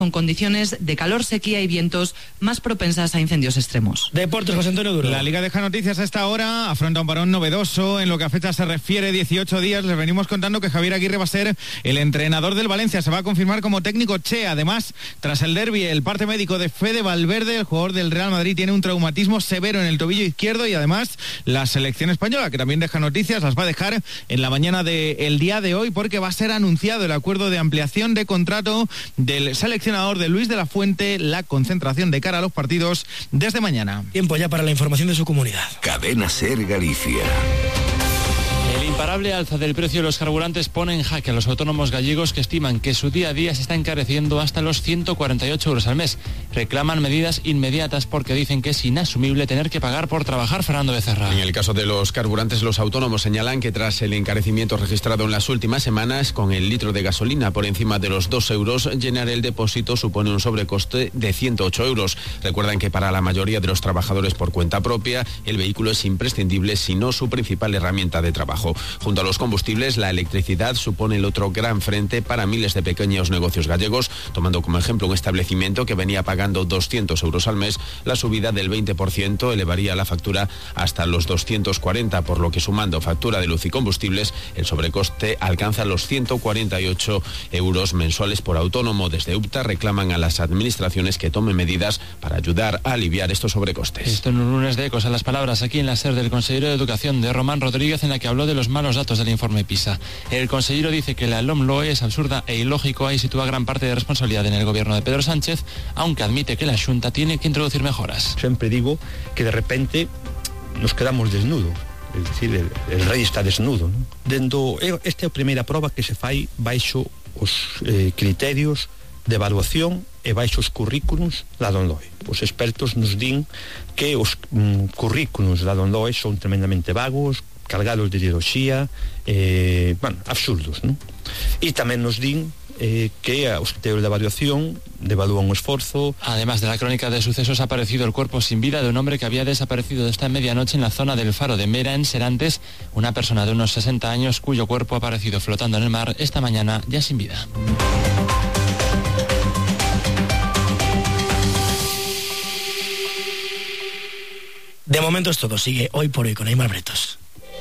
con condiciones de calor, sequía y vientos más propensas a incendios extremos. Deportes, José Antonio Duro. La Liga deja noticias a esta hora, afronta un parón novedoso en lo que a fecha se refiere, 18 días. Les venimos contando que Javier Aguirre va a ser el entrenador del Valencia, se va a confirmar como técnico Che. Además, tras el derbi, el parte médico de Fede Valverde, el jugador del Real Madrid, tiene un traumatismo severo en el tobillo izquierdo, y además la selección española, que también deja noticias, las va a dejar en la mañana del día de hoy, porque va a ser anunciado el acuerdo de ampliación de contrato del seleccionador de Luis de la Fuente, la concentración de cara a los partidos desde mañana. Tiempo ya para la información de su comunidad. Cadena SER Galicia. El imparable alza del precio de los carburantes pone en jaque a los autónomos gallegos, que estiman que su día a día se está encareciendo hasta los 148 euros al mes. Reclaman medidas inmediatas porque dicen que es inasumible tener que pagar por trabajar. Fernando Becerra. En el caso de los carburantes, los autónomos señalan que tras el encarecimiento registrado en las últimas semanas, con el litro de gasolina por encima de los 2 euros, llenar el depósito supone un sobrecoste de 108 euros. Recuerdan que para la mayoría de los trabajadores por cuenta propia, el vehículo es imprescindible, si no su principal herramienta de trabajo. Junto a los combustibles, la electricidad supone el otro gran frente para miles de pequeños negocios gallegos. Tomando como ejemplo un establecimiento que venía pagando 200 euros al mes, la subida del 20% elevaría la factura hasta los 240, por lo que, sumando factura de luz y combustibles, el sobrecoste alcanza los 148 euros mensuales por autónomo. Desde UPTA reclaman a las administraciones que tomen medidas para ayudar a aliviar estos sobrecostes. Esto en un lunes de ecos a las palabras aquí en la SER del consejero de Educación, de Román Rodríguez, en la que habló de los malos datos del informe PISA. El consejero dice que la LOMLOE es absurda e ilógico y sitúa gran parte de responsabilidad en el gobierno de Pedro Sánchez, aunque admite que la Xunta tiene que introducir mejoras. Siempre digo que de repente nos quedamos desnudos, es decir, el rei está desnudo, ¿no? Esta é a primeira prova que se fai baixo os criterios de evaluación e baixo os currículums da LOMLOE. Os expertos nos din que os currículums da LOMLOE son tremendamente vagos, cargados de ideoloxía, absurdos, ¿no? E tamén nos din que os criterios de evaluación devalúan o esforzo. Además de la crónica de sucesos, ha aparecido el cuerpo sin vida de un hombre que había desaparecido esta medianoche en la zona del Faro de Mera, en Serantes, una persona de unos 60 años cuyo cuerpo ha aparecido flotando en el mar esta mañana ya sin vida. De momento es todo, sigue Hoy por Hoy con Aimar Bretos.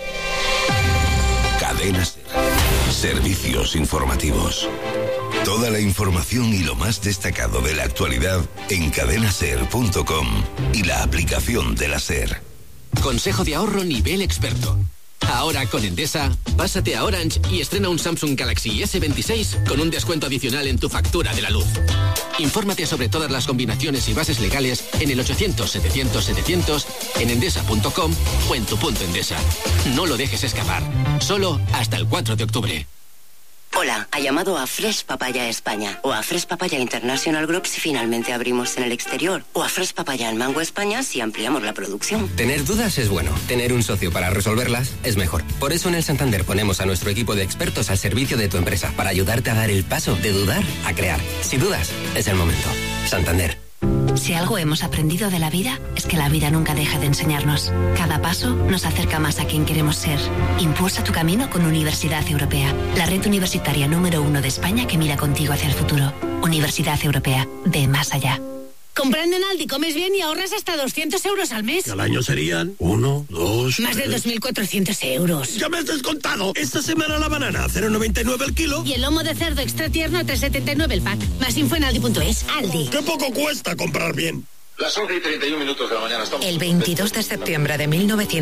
Cadena SER. Servicios informativos. Toda la información y lo más destacado de la actualidad en cadenaser.com y la aplicación de la SER. Consejo de ahorro nivel experto. Ahora con Endesa, pásate a Orange y estrena un Samsung Galaxy S26 con un descuento adicional en tu factura de la luz. Infórmate sobre todas las combinaciones y bases legales en el 800-700-700, en endesa.com o en tu punto Endesa. No lo dejes escapar. Solo hasta el 4 de octubre. Hola, ha llamado a Fresh Papaya España o a Fresh Papaya International Group si finalmente abrimos en el exterior, o a Fresh Papaya en Mango España si ampliamos la producción. Tener dudas es bueno, tener un socio para resolverlas es mejor. Por eso en el Santander ponemos a nuestro equipo de expertos al servicio de tu empresa para ayudarte a dar el paso de dudar a crear. Si dudas, es el momento. Santander. Si algo hemos aprendido de la vida, es que la vida nunca deja de enseñarnos. Cada paso nos acerca más a quien queremos ser. Impulsa tu camino con Universidad Europea, la red universitaria número 1 de España que mira contigo hacia el futuro. Universidad Europea, ve más allá. Comprando en Aldi comes bien y ahorras hasta 200 euros al mes. Y al año serían 1, 2... Más de 2.400 euros. ¡Ya me has descontado! Esta semana la banana, 0,99 el kilo. Y el lomo de cerdo extra tierno, 3,79 el pack. Más info en Aldi.es. Aldi. ¡Qué poco cuesta comprar bien! Las 11:31 de la mañana. Estamos... El 22 de septiembre de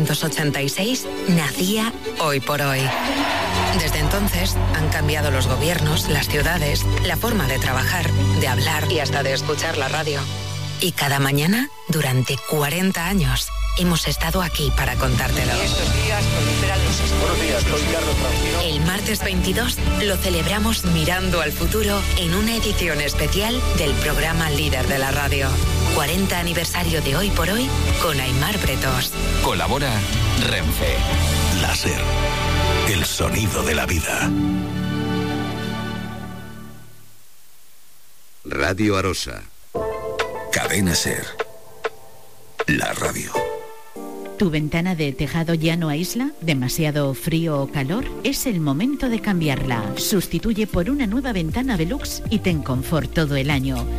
1986 nacía Hoy por Hoy. Desde entonces han cambiado los gobiernos, las ciudades, la forma de trabajar, de hablar y hasta de escuchar la radio. Y cada mañana, durante 40 años, hemos estado aquí para contártelo. Y estos días proliferan los esporos. Buenos días, soy Carlos Francino. El martes 22 lo celebramos mirando al futuro en una edición especial del programa líder de la radio. 40 aniversario de Hoy por Hoy con Aimar Bretos. Colabora Renfe. La SER. El sonido de la vida. Radio Arosa. Cadena SER. La radio. ¿Tu ventana de tejado ya no aísla? ¿Demasiado frío o calor? Es el momento de cambiarla. Sustituye por una nueva ventana Velux y ten confort todo el año.